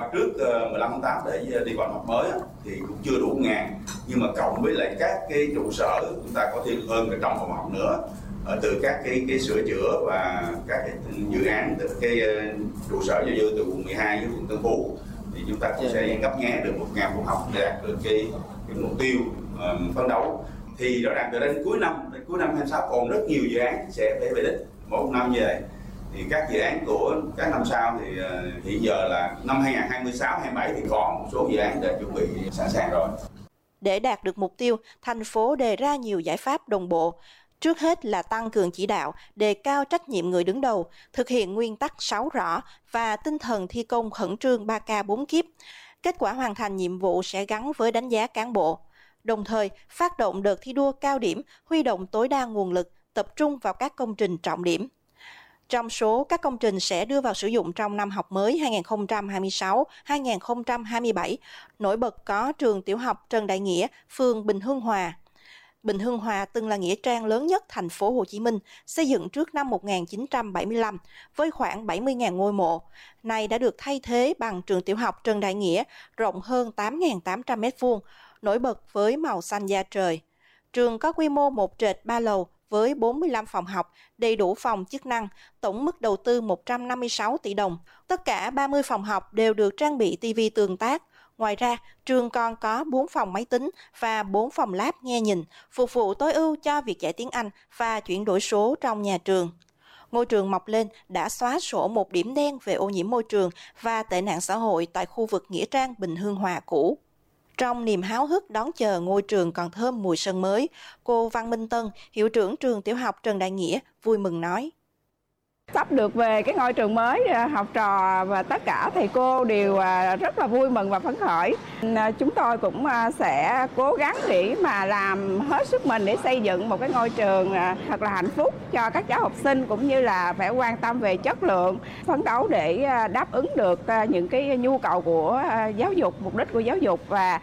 trước 15 tháng 8 để đi vào năm học mới thì cũng chưa đủ 1.000, nhưng mà cộng với lại các cái trụ sở chúng ta có thêm hơn 100 phòng học nữa từ các cái sửa chữa và các cái dự án từ cái trụ sở do từ quận 12 với quận Tân Phú, thì chúng ta cũng sẽ gấp nghé được 1.000 phòng học để đạt được cái mục tiêu phấn đấu. Thì rõ ràng từ đến cuối năm 2026 còn rất nhiều dự án sẽ phải về đích mỗi năm như vậy. Thì các dự án của các năm sau thì hiện giờ là năm 2026, 2027 thì còn một số dự án đã chuẩn bị sẵn sàng rồi. Để đạt được mục tiêu, thành phố đề ra nhiều giải pháp đồng bộ. Trước hết là tăng cường chỉ đạo, đề cao trách nhiệm người đứng đầu, thực hiện nguyên tắc 6 rõ và tinh thần thi công khẩn trương 3K 4 kíp. Kết quả hoàn thành nhiệm vụ sẽ gắn với đánh giá cán bộ. Đồng thời, phát động đợt thi đua cao điểm, huy động tối đa nguồn lực, tập trung vào các công trình trọng điểm. Trong số các công trình sẽ đưa vào sử dụng trong năm học mới 2026-2027, nổi bật có trường tiểu học Trần Đại Nghĩa, phường Bình Hưng Hòa. Bình Hưng Hòa từng là nghĩa trang lớn nhất thành phố Hồ Chí Minh, xây dựng trước năm 1975 với khoảng 70.000 ngôi mộ. Nay đã được thay thế bằng trường tiểu học Trần Đại Nghĩa, rộng hơn 8.800 m2, nổi bật với màu xanh da trời. Trường có quy mô 1 trệt 3 lầu với 45 phòng học, đầy đủ phòng chức năng, tổng mức đầu tư 156 tỷ đồng. Tất cả 30 phòng học đều được trang bị TV tương tác. Ngoài ra, trường còn có 4 phòng máy tính và 4 phòng lab nghe nhìn, phục vụ tối ưu cho việc dạy tiếng Anh và chuyển đổi số trong nhà trường. Ngôi trường mọc lên đã xóa sổ một điểm đen về ô nhiễm môi trường và tệ nạn xã hội tại khu vực nghĩa trang Bình Hưng Hòa cũ. Trong niềm háo hức đón chờ ngôi trường còn thơm mùi sân mới, cô Văn Minh Tân, hiệu trưởng trường tiểu học Trần Đại Nghĩa, vui mừng nói. Sắp được về cái ngôi trường mới, học trò và tất cả thầy cô đều rất là vui mừng và phấn khởi. Chúng tôi cũng sẽ cố gắng để mà làm hết sức mình để xây dựng một cái ngôi trường thật là hạnh phúc cho các cháu học sinh, cũng như là phải quan tâm về chất lượng, phấn đấu để đáp ứng được những cái nhu cầu của giáo dục, mục đích của giáo dục và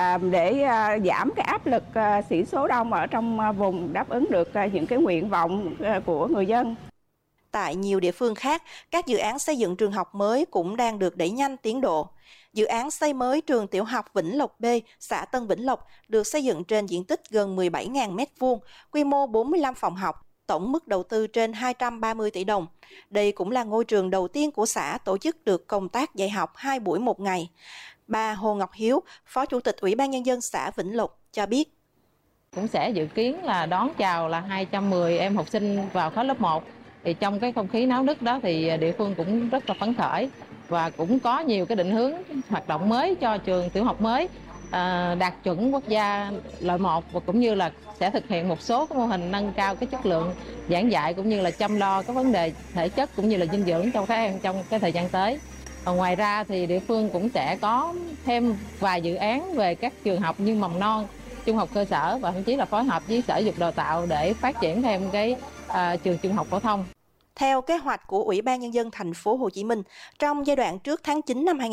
để giảm cái áp lực sĩ số đông ở trong vùng, đáp ứng được những cái nguyện vọng của người dân. Tại nhiều địa phương khác, các dự án xây dựng trường học mới cũng đang được đẩy nhanh tiến độ. Dự án xây mới trường tiểu học Vĩnh Lộc B, xã Tân Vĩnh Lộc, được xây dựng trên diện tích gần 17.000 m2, quy mô 45 phòng học, tổng mức đầu tư trên 230 tỷ đồng. Đây cũng là ngôi trường đầu tiên của xã tổ chức được công tác dạy học 2 buổi một ngày. Bà Hồ Ngọc Hiếu, Phó Chủ tịch Ủy ban Nhân dân xã Vĩnh Lộc cho biết. Cũng sẽ dự kiến là đón chào là 210 em học sinh vào khối lớp 1. Thì trong cái không khí náo nức đó thì địa phương cũng rất là phấn khởi và cũng có nhiều cái định hướng hoạt động mới cho trường tiểu học mới đạt chuẩn quốc gia loại 1, và cũng như là sẽ thực hiện một số cái mô hình nâng cao cái chất lượng giảng dạy cũng như là chăm lo cái vấn đề thể chất cũng như là dinh dưỡng cho các em trong cái thời gian tới. Ngoài ra thì địa phương cũng sẽ có thêm vài dự án về các trường học như mầm non, trung học cơ sở và thậm chí là phối hợp với Sở Giáo dục Đào tạo để phát triển thêm cái trường trung học phổ thông. Theo kế hoạch của Ủy ban Nhân dân thành phố Hồ Chí Minh, trong giai đoạn trước tháng 9 năm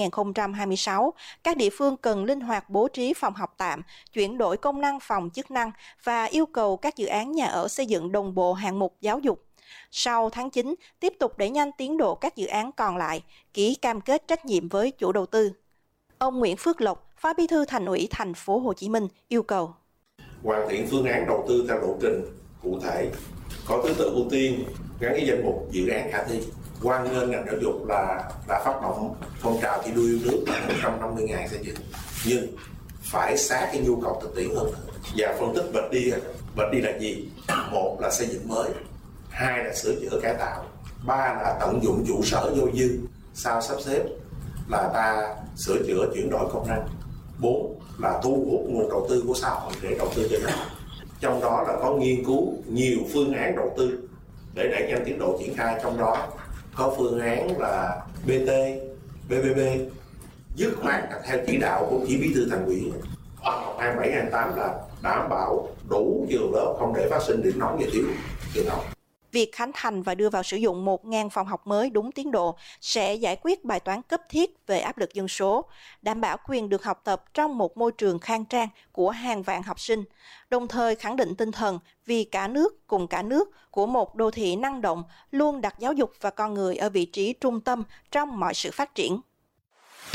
2026, các địa phương cần linh hoạt bố trí phòng học tạm, chuyển đổi công năng phòng chức năng và yêu cầu các dự án nhà ở xây dựng đồng bộ hạng mục giáo dục. Sau tháng 9, tiếp tục đẩy nhanh tiến độ các dự án còn lại, ký cam kết trách nhiệm với chủ đầu tư. Ông Nguyễn Phước Lộc, Phó Bí thư Thành ủy thành phố Hồ Chí Minh yêu cầu hoàn thiện phương án đầu tư theo lộ trình cụ thể, có thứ tự ưu tiên, gắn cái danh mục dự án khả thi. Hoan nghênh ngành giáo dục là đã phát động phong trào thi đua yêu nước 150.000 xây dựng, nhưng phải sát cái nhu cầu thực tiễn hơn nữa. Và phân tích bật đi là gì? Một là xây dựng mới, hai là sửa chữa cải tạo, ba là tận dụng trụ sở vô dư sau sắp xếp là ta sửa chữa chuyển đổi công năng, 4 là thu hút nguồn đầu tư của xã hội để đầu tư cho nó. Trong đó là có nghiên cứu nhiều phương án đầu tư để đẩy nhanh tiến độ triển khai, trong đó có phương án là BT, BBB, dứt khoát theo chỉ đạo của chỉ bí thư Thành ủy 27/28 là đảm bảo đủ trường lớp, không để phát sinh điểm nóng về thiếu trường học. Việc khánh thành và đưa vào sử dụng 1.000 phòng học mới đúng tiến độ sẽ giải quyết bài toán cấp thiết về áp lực dân số, đảm bảo quyền được học tập trong một môi trường khang trang của hàng vạn học sinh, đồng thời khẳng định tinh thần vì cả nước cùng cả nước của một đô thị năng động luôn đặt giáo dục và con người ở vị trí trung tâm trong mọi sự phát triển.